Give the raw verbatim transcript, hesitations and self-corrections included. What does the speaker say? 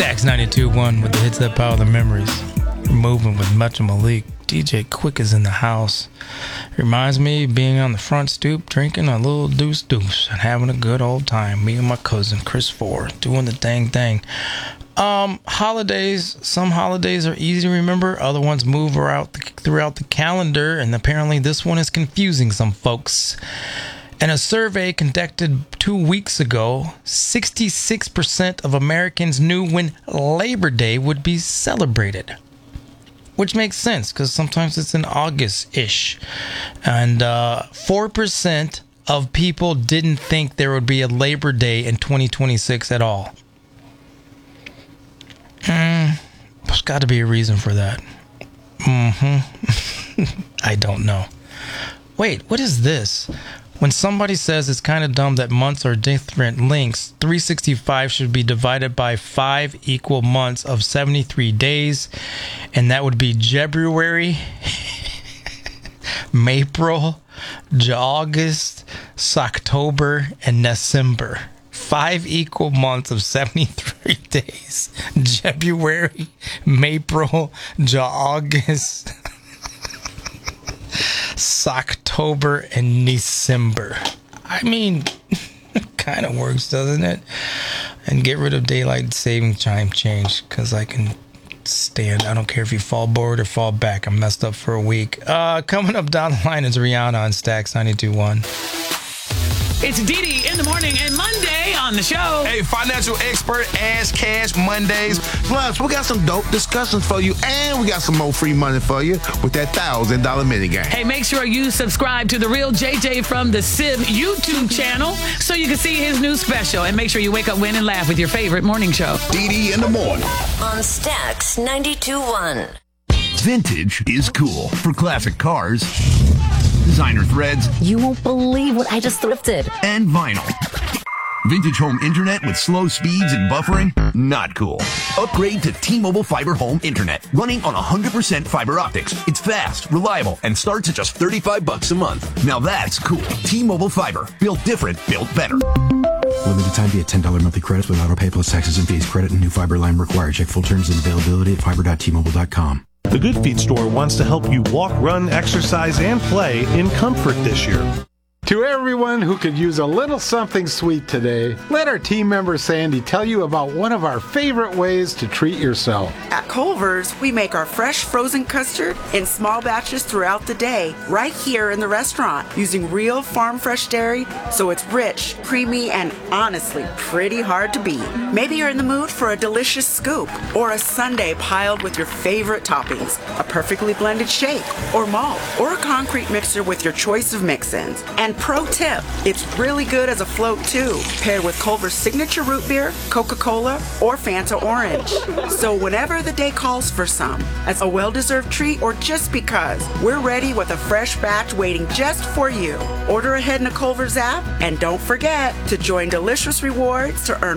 Stacks ninety-two point one with the hits that power the memories. Moving with Metro Malik. D J Quick is in the house. Reminds me of being on the front stoop, drinking a little deuce deuce and having a good old time. Me and my cousin Chris Ford doing the dang thing. Um, holidays. Some holidays are easy to remember. Other ones move around throughout the calendar, and apparently this one is confusing some folks. In a survey conducted two weeks ago, sixty-six percent of Americans knew when Labor Day would be celebrated. Which makes sense, because sometimes it's in August-ish. And uh, four percent of people didn't think there would be a Labor Day in twenty twenty-six at all. Mm, there's got to be a reason for that. Mm-hmm. I don't know. Wait, what is this? When somebody says it's kind of dumb that months are different lengths, three sixty-five should be divided by five equal months of seventy-three days, and that would be February, April, August, October, and December. Five equal months of seventy-three days. February, April, August, October, and December. I mean, it kind of works, doesn't it? And get rid of daylight saving time change, because I can stand. I don't care if you fall forward or fall back. I'm messed up for a week. Uh, coming up down the line is Rihanna on Stacks ninety-two point one. It's Dee Dee in the morning and Monday on the show. Hey, financial expert, Ask Cash Mondays. Plus, we got some dope discussions for you, and we got some more free money for you with that one thousand dollars minigame. Hey, make sure you subscribe to The Real J J from the Civ YouTube channel so you can see his new special. And make sure you wake up, win, and laugh with your favorite morning show. Dee Dee in the morning. On Stacks ninety-two point one. Vintage is cool for classic cars, designer threads, You won't believe what I just thrifted. and vinyl. Vintage home internet with slow speeds and buffering? Not cool. Upgrade to T-Mobile Fiber Home Internet, running on one hundred percent fiber optics. It's fast, reliable, and starts at just thirty-five bucks a month. Now that's cool. T-Mobile Fiber. Built different, built better. Limited time via ten dollars monthly credits with auto pay plus taxes and fees. Credit and new fiber line required. Check full terms and availability at fiber dot t mobile dot com. The Good Feet store wants to help you walk, run, exercise, and play in comfort this year. To everyone who could use a little something sweet today, let our team member Sandy tell you about one of our favorite ways to treat yourself. At Culver's, we make our fresh frozen custard in small batches throughout the day, right here in the restaurant, using real farm fresh dairy, so it's rich, creamy, and honestly pretty hard to beat. Maybe you're in the mood for a delicious scoop, or a sundae piled with your favorite toppings, a perfectly blended shake, or malt, or a concrete mixer with your choice of mix-ins. And pro tip, it's really good as a float too, paired with Culver's signature root beer, Coca-Cola, or Fanta Orange. So whenever the day calls for some, as a well-deserved treat or just because, we're ready with a fresh batch waiting just for you. Order ahead in the Culver's app, and don't forget to join Delicious Rewards to earn